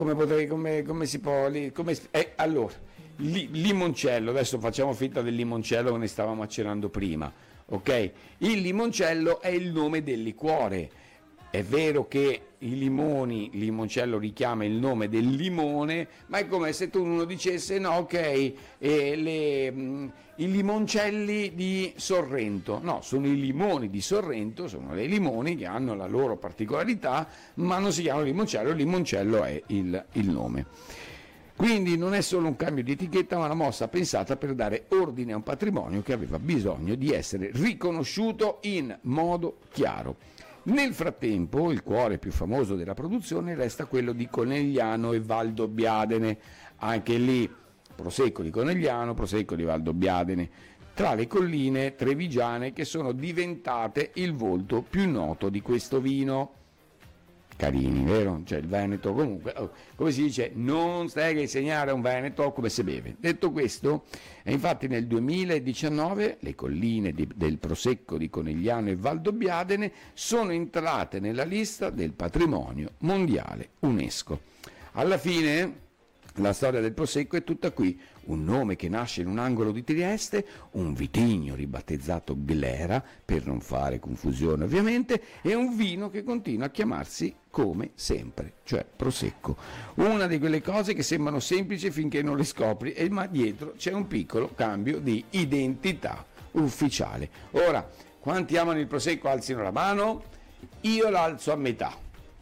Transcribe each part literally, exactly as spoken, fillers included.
come potrei, come, come si può, li- come, eh, allora, li- limoncello, adesso facciamo finta del limoncello che ne stavamo macerando prima, ok? Il limoncello è il nome del liquore. È vero che i limoni, il limoncello richiama il nome del limone, ma è come se tu uno dicesse, no, ok, eh, le, mh, i limoncelli di Sorrento. No, sono i limoni di Sorrento, sono dei limoni che hanno la loro particolarità, ma non si chiamano limoncello, il limoncello è il, il nome. Quindi non è solo un cambio di etichetta, ma una mossa pensata per dare ordine a un patrimonio che aveva bisogno di essere riconosciuto in modo chiaro. Nel frattempo, il cuore più famoso della produzione resta quello di Conegliano e Valdobbiadene, anche lì Prosecco di Conegliano, Prosecco di Valdobbiadene, tra le colline trevigiane che sono diventate il volto più noto di questo vino. Carini, vero? Cioè il Veneto, comunque, oh, come si dice, non stai a insegnare a un Veneto come si beve. Detto questo, e infatti nel duemiladiciannove le colline di, del Prosecco di Conegliano e Valdobbiadene sono entrate nella lista del patrimonio mondiale UNESCO. Alla fine la storia del Prosecco è tutta qui, un nome che nasce in un angolo di Trieste, un vitigno ribattezzato Glera, per non fare confusione ovviamente, e un vino che continua a chiamarsi come sempre, cioè Prosecco. Una di quelle cose che sembrano semplici finché non le scopri, ma dietro c'è un piccolo cambio di identità ufficiale. Ora, quanti amano il Prosecco alzino la mano? Io l'alzo a metà.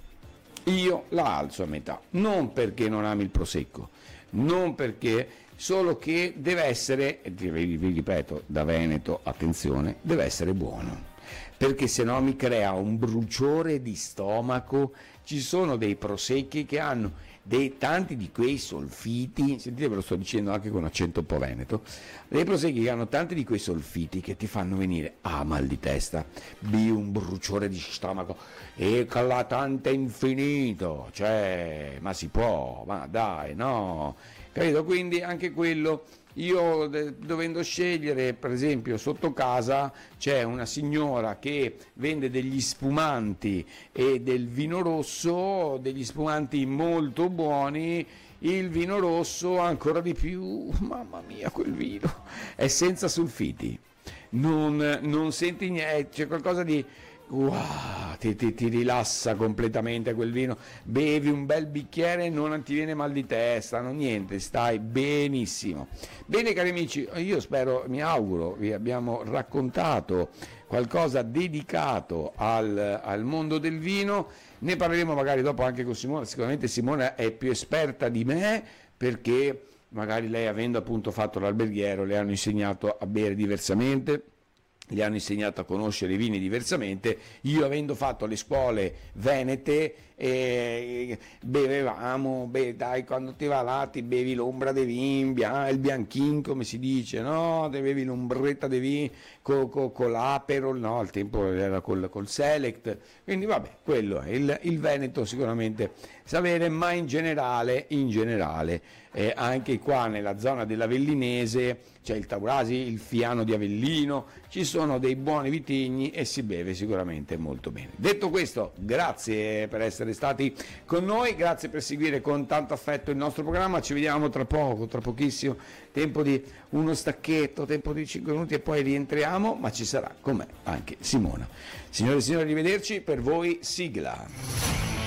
Io la alzo a metà, non perché non ami il Prosecco, non perché, solo che deve essere, vi ripeto, da Veneto, attenzione, deve essere buono, perché se no mi crea un bruciore di stomaco. Ci sono dei prosecchi che hanno dei, tanti di quei solfiti, sentite, ve lo sto dicendo anche con accento un po' veneto, dei prosecchi che hanno tanti di quei solfiti che ti fanno venire a mal di testa, B, un bruciore di stomaco, e callatante infinito, cioè, ma si può, ma dai, no, capito? Quindi anche quello. Io dovendo scegliere, per esempio sotto casa c'è una signora che vende degli spumanti e del vino rosso, degli spumanti molto buoni, il vino rosso ancora di più, mamma mia quel vino, è senza sulfiti, non, non senti niente, c'è qualcosa di... Wow, ti, ti, ti rilassa completamente quel vino, bevi un bel bicchiere e non ti viene mal di testa, non niente, stai benissimo. Bene cari amici, io spero, mi auguro, vi abbiamo raccontato qualcosa dedicato al, al mondo del vino, ne parleremo magari dopo anche con Simona, sicuramente Simona è più esperta di me perché magari lei, avendo appunto fatto l'alberghiero, le hanno insegnato a bere diversamente, gli hanno insegnato a conoscere i vini diversamente. Io, avendo fatto le scuole venete, eh, bevevamo, beh, dai, quando ti va là ti bevi l'ombra de vin, il bianchin come si dice, no? Ti bevi l'ombretta de vin con co, co l'Aperol, no? Al tempo era col, col Select, quindi vabbè, quello è il, il Veneto sicuramente sapere, ma in generale, in generale eh, anche qua nella zona dell'Avellinese c'è il Taurasi, il Fiano di Avellino, ci sono dei buoni vitigni e si beve sicuramente molto bene. Detto questo, grazie per essere stati con noi, grazie per seguire con tanto affetto il nostro programma, ci vediamo tra poco, tra pochissimo, tempo di uno stacchetto, tempo di cinque minuti e poi rientriamo, ma ci sarà con me anche Simona. Signore e signori, arrivederci, per voi sigla.